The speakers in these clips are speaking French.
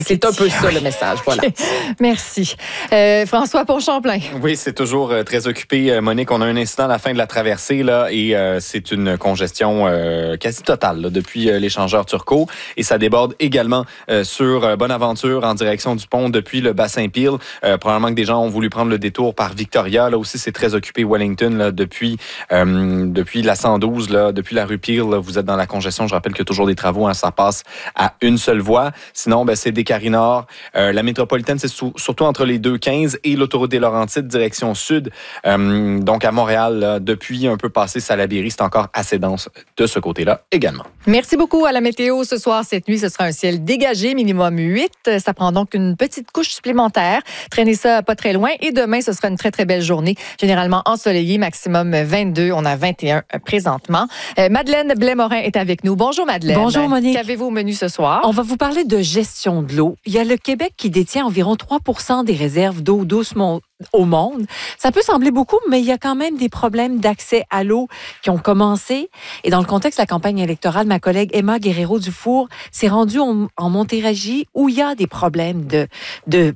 C'est un peu ça le message, voilà. Merci. François Pont-Champlain. Oui, c'est toujours très occupé. Monique, on a un incident à la fin de la traversée là, et c'est une congestion quasi totale là, depuis l'échangeur Turcot. Et ça déborde également sur Bonaventure en direction du pont depuis le bassin Peel. Probablement que des gens ont voulu prendre le détour par Victoria. Là aussi, c'est très occupé Wellington là, depuis la 112, là, depuis la rue Peel. Là, vous êtes dans la congestion. Je rappelle qu'il y a toujours des travaux. Hein, ça passe à une seule voie. Sinon, c'est des Carrie-Nord. La métropolitaine, c'est surtout entre les 215 et l'autoroute des Laurentides, direction sud. Donc, à Montréal, là, depuis un peu passé Salaberry, c'est encore assez dense de ce côté-là également. Merci beaucoup à la météo. Ce soir, cette nuit, ce sera un ciel dégagé, minimum 8. Ça prend donc une petite couche supplémentaire. Traînez ça pas très loin. Et demain, ce sera une très, très belle journée. Généralement ensoleillée, maximum 22. On a 21 présentement. Madeleine Blais-Morin est avec nous. Bonjour, Madeleine. Bonjour, Monique. Qu'avez-vous au menu ce soir? On va vous parler de gestion de l'eau. Il y a le Québec qui détient environ 3% des réserves d'eau douce au monde. Ça peut sembler beaucoup, mais il y a quand même des problèmes d'accès à l'eau qui ont commencé. Et dans le contexte de la campagne électorale, ma collègue Emma Guerrero-Dufour s'est rendue en Montérégie où il y a des problèmes de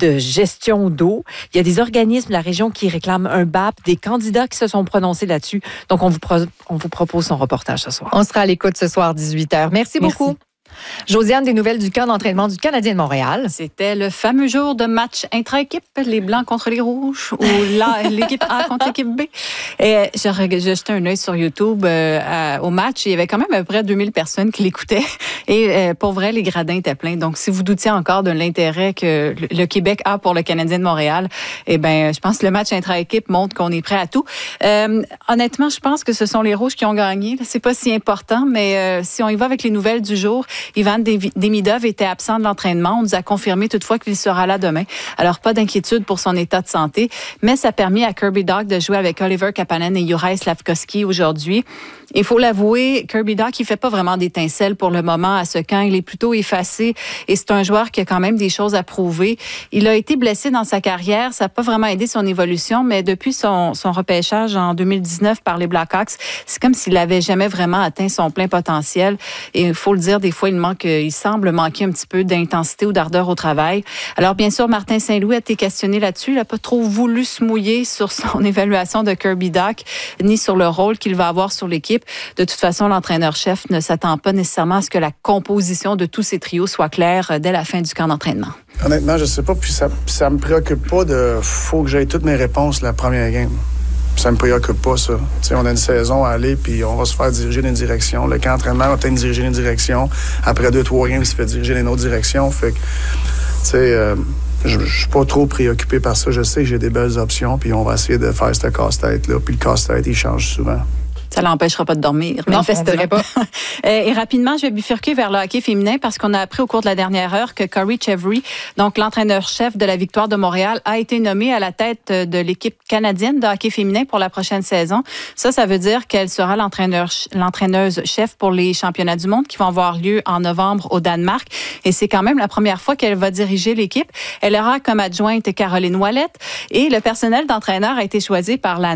gestion d'eau. Il y a des organismes de la région qui réclament un BAP, des candidats qui se sont prononcés là-dessus. Donc, on vous propose son reportage ce soir. On sera à l'écoute ce soir, 18h. Merci beaucoup. Josiane, des nouvelles du camp d'entraînement du Canadien de Montréal. C'était le fameux jour de match intra-équipe, les Blancs contre les Rouges, ou l'équipe A contre l'équipe B. Et j'ai jeté un œil sur YouTube au match. Il y avait quand même à peu près 2000 personnes qui l'écoutaient. Et pour vrai, les gradins étaient pleins. Donc, si vous doutiez encore de l'intérêt que le Québec a pour le Canadien de Montréal, eh bien, je pense que le match intra-équipe montre qu'on est prêt à tout. Honnêtement, je pense que ce sont les Rouges qui ont gagné. C'est pas si important, mais si on y va avec les nouvelles du jour, Ivan Demidov était absent de l'entraînement. On nous a confirmé toutefois qu'il sera là demain. Alors, pas d'inquiétude pour son état de santé, mais ça a permis à Kirby Dach de jouer avec Oliver Kapanen et Juraj Slafkovský aujourd'hui. Il faut l'avouer, Kirby Dach, il fait pas vraiment d'étincelles pour le moment à ce camp. Il est plutôt effacé et c'est un joueur qui a quand même des choses à prouver. Il a été blessé dans sa carrière. Ça n'a pas vraiment aidé son évolution, mais depuis son repêchage en 2019 par les Blackhawks, c'est comme s'il n'avait jamais vraiment atteint son plein potentiel. Et il faut le dire, des fois, il semble manquer un petit peu d'intensité ou d'ardeur au travail. Alors, bien sûr, Martin Saint-Louis a été questionné là-dessus. Il n'a pas trop voulu se mouiller sur son évaluation de Kirby Dach, ni sur le rôle qu'il va avoir sur l'équipe. De toute façon, l'entraîneur-chef ne s'attend pas nécessairement à ce que la composition de tous ces trios soit claire dès la fin du camp d'entraînement. Honnêtement, je sais pas, puis ça me préoccupe pas de faut que j'aie toutes mes réponses la première game. Ça me préoccupe pas, ça. T'sais, on a une saison à aller, puis on va se faire diriger dans une direction. Le camp d'entraînement va peut-être diriger dans une direction. Après 2-3 games, il se fait diriger dans une autre direction. Fait que, je suis pas trop préoccupé par ça. Je sais que j'ai des belles options, puis on va essayer de faire ce casse-tête-là. Puis le casse-tête, il change souvent. Ça l'empêchera pas de dormir. Non, on dirait pas. Et rapidement, je vais bifurquer vers le hockey féminin parce qu'on a appris au cours de la dernière heure que Corey Chevry, donc l'entraîneur-chef de la Victoire de Montréal, a été nommé à la tête de l'équipe canadienne de hockey féminin pour la prochaine saison. Ça veut dire qu'elle sera l'entraîneuse-chef pour les championnats du monde qui vont avoir lieu en novembre au Danemark. Et c'est quand même la première fois qu'elle va diriger l'équipe. Elle aura comme adjointe Caroline Ouellette et le personnel d'entraîneur a été choisi par la